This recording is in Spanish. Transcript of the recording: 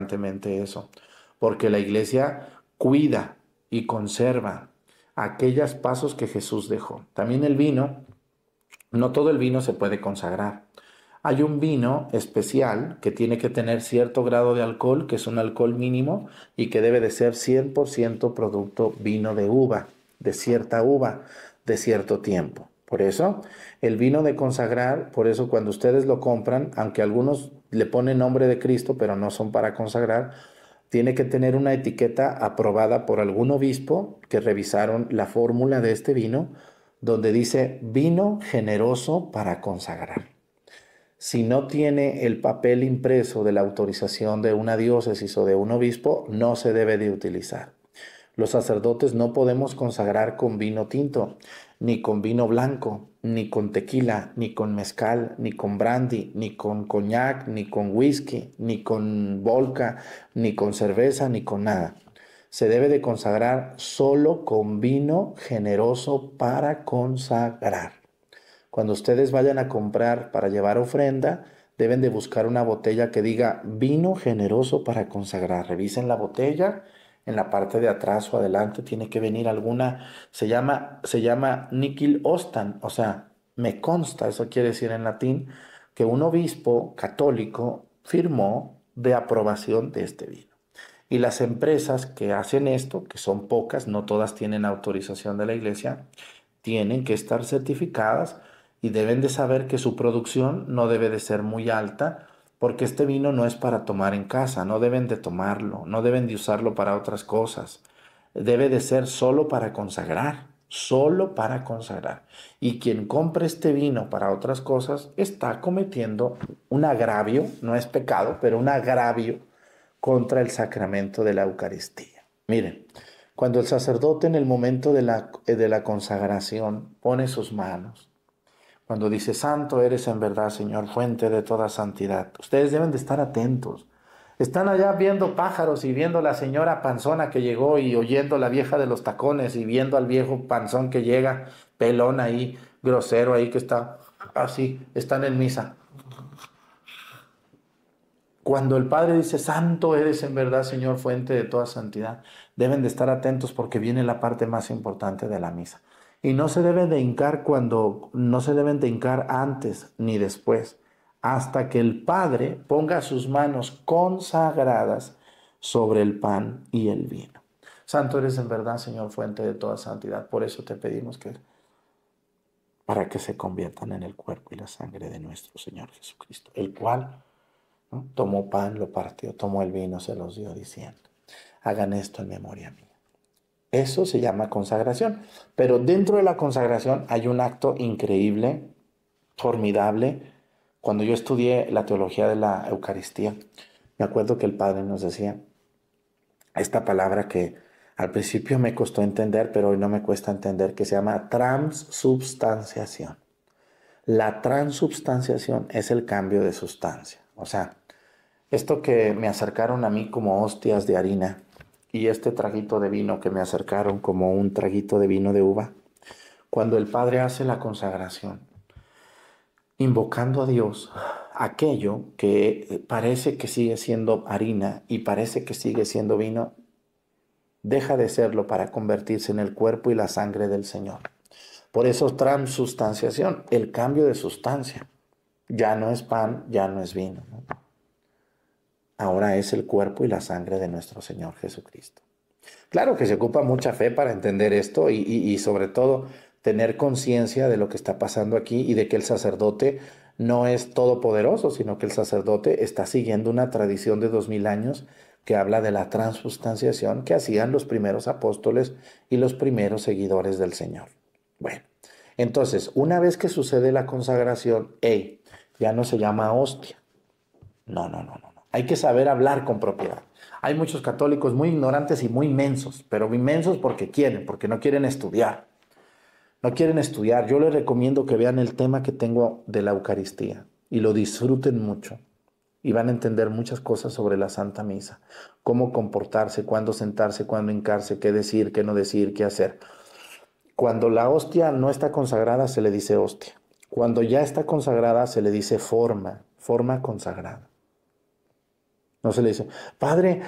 constantemente eso, porque la iglesia cuida y conserva aquellos pasos que Jesús dejó. También el vino, no todo el vino se puede consagrar. Hay un vino especial que tiene que tener cierto grado de alcohol, que es un alcohol mínimo y que debe de ser 100% producto vino de uva, de cierta uva, de cierto tiempo. Por eso, el vino de consagrar, por eso cuando ustedes lo compran, aunque algunos le ponen nombre de Cristo, pero no son para consagrar, tiene que tener una etiqueta aprobada por algún obispo que revisaron la fórmula de este vino, donde dice vino generoso para consagrar. Si no tiene el papel impreso de la autorización de una diócesis o de un obispo, no se debe de utilizar. Los sacerdotes no podemos consagrar con vino tinto, ni con vino blanco, ni con tequila, ni con mezcal, ni con brandy, ni con coñac, ni con whisky, ni con vodka, ni con cerveza, ni con nada. Se debe de consagrar solo con vino generoso para consagrar. Cuando ustedes vayan a comprar para llevar ofrenda, deben de buscar una botella que diga vino generoso para consagrar. Revisen la botella, en la parte de atrás o adelante tiene que venir alguna, se llama Nihil Ostan, o sea, me consta, eso quiere decir en latín, que un obispo católico firmó de aprobación de este vino. Y las empresas que hacen esto, que son pocas, no todas tienen autorización de la iglesia, tienen que estar certificadas y deben de saber que su producción no debe de ser muy alta, porque este vino no es para tomar en casa, no deben de tomarlo, no deben de usarlo para otras cosas. Debe de ser solo para consagrar, solo para consagrar. Y quien compre este vino para otras cosas está cometiendo un agravio, no es pecado, pero un agravio contra el sacramento de la Eucaristía. Miren, cuando el sacerdote en el momento de la consagración pone sus manos, cuando dice, Santo eres en verdad, Señor, fuente de toda santidad, ustedes deben de estar atentos. Están allá viendo pájaros y viendo la señora panzona que llegó y oyendo la vieja de los tacones y viendo al viejo panzón que llega, pelón ahí, grosero ahí que está así, están en misa. Cuando el Padre dice, Santo eres en verdad, Señor, fuente de toda santidad, deben de estar atentos porque viene la parte más importante de la misa. Y no se deben de hincar no se deben de hincar antes ni después, hasta que el Padre ponga sus manos consagradas sobre el pan y el vino. Santo eres en verdad, Señor, fuente de toda santidad. Por eso te pedimos para que se conviertan en el cuerpo y la sangre de nuestro Señor Jesucristo, el cual, ¿no?, tomó pan, lo partió, tomó el vino, se los dio diciendo, hagan esto en memoria mía. Eso se llama consagración. Pero dentro de la consagración hay un acto increíble, formidable. Cuando yo estudié la teología de la Eucaristía, me acuerdo que el Padre nos decía esta palabra que al principio me costó entender, pero hoy no me cuesta entender, que se llama transubstanciación. La transubstanciación es el cambio de sustancia. O sea, esto que me acercaron a mí como hostias de harina y este traguito de vino que me acercaron como un traguito de vino de uva, cuando el Padre hace la consagración, invocando a Dios, aquello que parece que sigue siendo harina y parece que sigue siendo vino, deja de serlo para convertirse en el cuerpo y la sangre del Señor. Por eso transubstanciación, el cambio de sustancia. Ya no es pan, ya no es vino, ¿no? Ahora es el cuerpo y la sangre de nuestro Señor Jesucristo. Claro que se ocupa mucha fe para entender esto y sobre todo tener conciencia de lo que está pasando aquí y de que el sacerdote no es todopoderoso, sino que el sacerdote está siguiendo una tradición de 2000 años que habla de la transubstanciación que hacían los primeros apóstoles y los primeros seguidores del Señor. Bueno, entonces, una vez que sucede la consagración, ya no se llama hostia. No, no, no, no. Hay que saber hablar con propiedad. Hay muchos católicos muy ignorantes y muy mensos, pero inmensos porque quieren, porque no quieren estudiar. No quieren estudiar. Yo les recomiendo que vean el tema que tengo de la Eucaristía y lo disfruten mucho. Y van a entender muchas cosas sobre la Santa Misa. Cómo comportarse, cuándo sentarse, cuándo hincarse, qué decir, qué no decir, qué hacer. Cuando la hostia no está consagrada, se le dice hostia. Cuando ya está consagrada, se le dice forma consagrada. No se le dice, padre,